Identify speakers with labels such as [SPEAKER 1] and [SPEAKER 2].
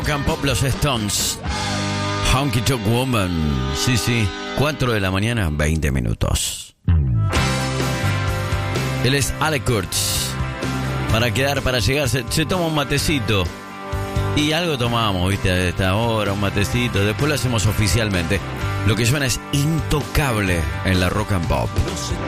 [SPEAKER 1] Rock and Pop, los Stones. Honky Tonk Woman. Sí. 4 de la mañana, 20 minutos. Él es Alec Kurtz. Para quedar, para llegar, se toma un matecito. Y algo tomamos, ¿viste? A esta hora, un matecito. Después lo hacemos oficialmente. Lo que suena es Intocable en la Rock and Pop.